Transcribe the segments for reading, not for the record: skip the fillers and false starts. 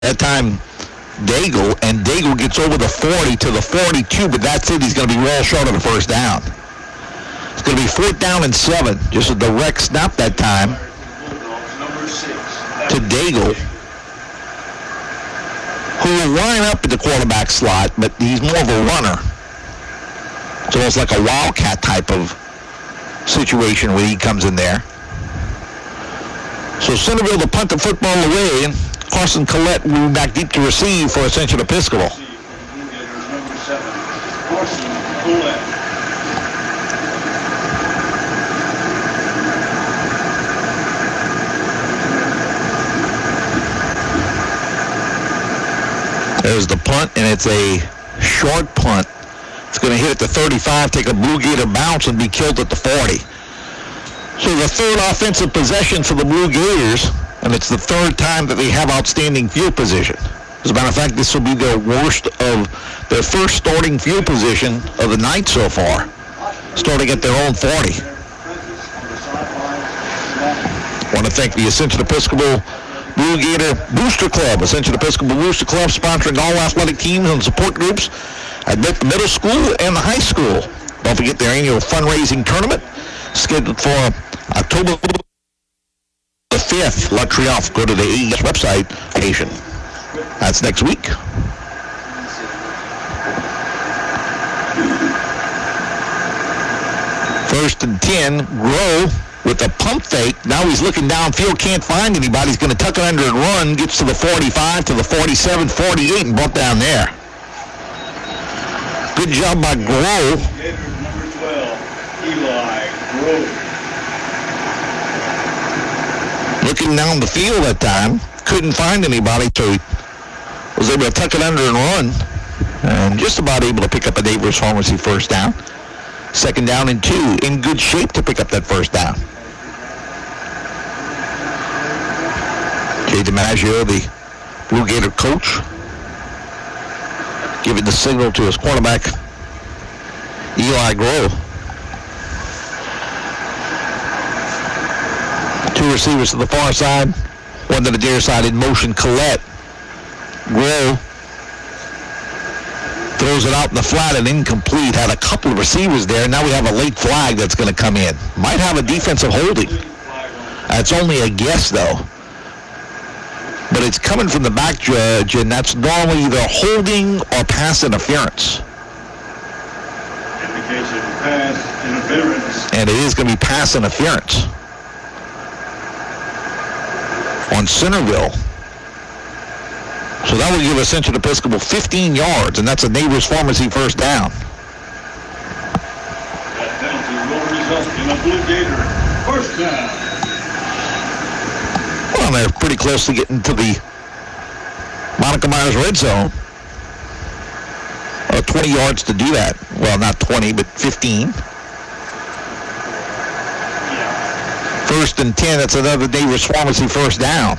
That time, Daigle, and Daigle gets over the 40 to the 42, but that's it. He's going to be well short of the first down. It's going to be 4th down and 7. Just a direct snap that time to Daigle, who will line up in the quarterback slot, but he's more of a runner. It's almost like a wildcat type of situation when he comes in there. So Centerville to punt the football away, and Carson Collette will be back deep to receive for Ascension Episcopal. There's the punt, and it's a short punt. It's going to hit at the 35, take a Blue Gator bounce, and be killed at the 40. So the third offensive possession for the Blue Gators, and it's the third time that they have outstanding field position. As a matter of fact, this will be their worst of their first starting field position of the night so far, starting at their own 40. I want to thank the Ascension Episcopal Blue Gator Booster Club. Ascension Episcopal Booster Club sponsoring all athletic teams and support groups at both the middle school and the high school. Don't forget their annual fundraising tournament scheduled for October the 5th. Luxury off. Go to the AES website. That's next week. First and 10. Grow with a pump fake. Now he's looking downfield. Can't find anybody. He's going to tuck it under and run. Gets to the 45, to the 47, 48, and bump down there. Good job by Grow. Number 12, Eli Grow. Looking down the field that time, couldn't find anybody, so he was able to tuck it under and run, and just about able to pick up a Neighbors Pharmacy first down. 2nd down and 2, in good shape to pick up that first down. Jay DiMaggio, the Blue Gator coach, giving the signal to his quarterback, Eli Grow. 2 receivers to the far side, 1 to the near side in motion. Collette. Grow throws it out in the flat and incomplete. Had a couple of receivers there. Now we have a late flag that's going to come in. Might have a defensive holding. It's only a guess, though. But it's coming from the back judge, and that's normally either holding or pass interference. Indication of pass interference. And it is going to be pass interference on Centerville. So that will give Ascension Episcopal 15 yards, and that's a Neighbors Pharmacy first down. That penalty will result in a Blue Gator first down. Well, they're pretty close to getting to the Monica Myers red zone. 20 yards to do that. Well, not 20, but 15. First and 10, that's another Neighbors Pharmacy first down.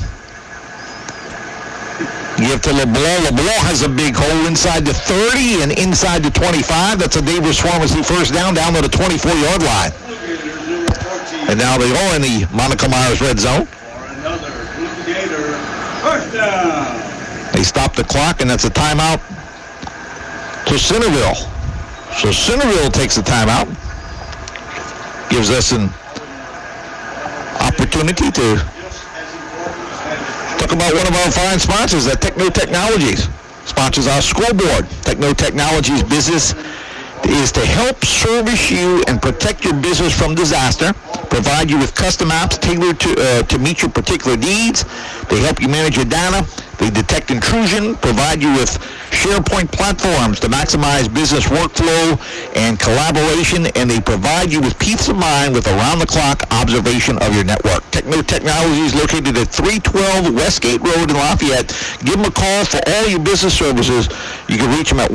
Give to LeBlanc. LeBlanc has a big hole inside the 30 and inside the 25. That's a Neighbors Pharmacy first down to the 24-yard line. And now they are in the Monica Myers red zone. For another Blue Gator first down. They stop the clock, and that's a timeout to Centerville. So Centerville takes a timeout. Gives us an opportunity to talk about one of our fine sponsors at Techno Technologies. Sponsors our scoreboard. Techno Technologies business is to help service you and protect your business from disaster, provide you with custom apps tailored to meet your particular needs. They help you manage your data. They detect intrusion, provide you with SharePoint platforms to maximize business workflow and collaboration, and they provide you with peace of mind with around-the-clock observation of your network. Techno Technologies located at 312 Westgate Road in Lafayette. Give them a call for all your business services. You can reach them at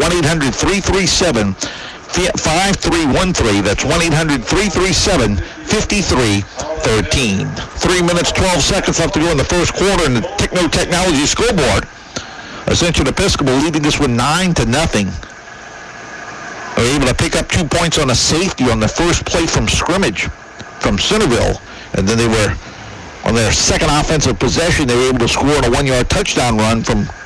1-800-337-5313. That's 1-800-337-5313. 3 minutes, 12 seconds left to go in the first quarter in the Techno Technology scoreboard. Ascension Episcopal leading this one 9-0. They were able to pick up 2 points on a safety on the first play from scrimmage from Centerville. And then they were On their second offensive possession, they were able to score on a 1-yard touchdown run from